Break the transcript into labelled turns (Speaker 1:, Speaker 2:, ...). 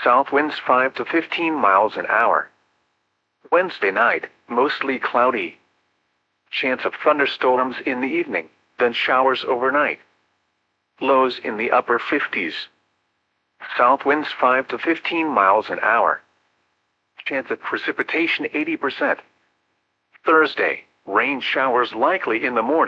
Speaker 1: South winds 5 to 15 miles an hour. Wednesday night, mostly cloudy. Chance of thunderstorms in the evening, then showers overnight. Lows in the upper 50s. South winds 5 to 15 miles an hour. Chance of precipitation 80%. Thursday, rain showers likely in the morning.